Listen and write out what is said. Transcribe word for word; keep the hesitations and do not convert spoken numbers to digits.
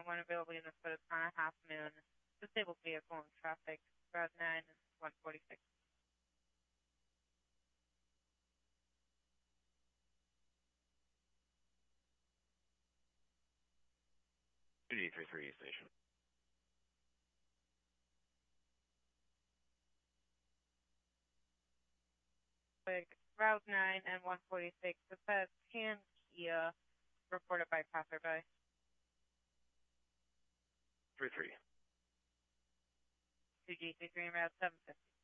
one available units, but it's on a half moon. Disabled vehicle in traffic, Route nine, one forty-six. two D three three station. Route nine and one forty-six. It says tan Kia reported by passerby. three three. two G three three and Route seven fifty.